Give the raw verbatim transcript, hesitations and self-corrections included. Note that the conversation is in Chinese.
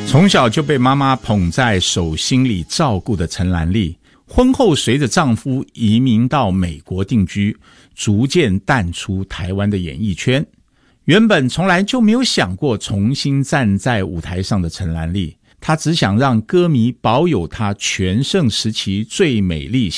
从小就被妈妈捧在手心里照顾的陈兰丽，婚后随着丈夫移民到美国定居，逐渐淡出台湾的演艺圈。原本从来就没有想过重新站在舞台上的陈兰丽，她只想让歌迷保有她全盛时期最美丽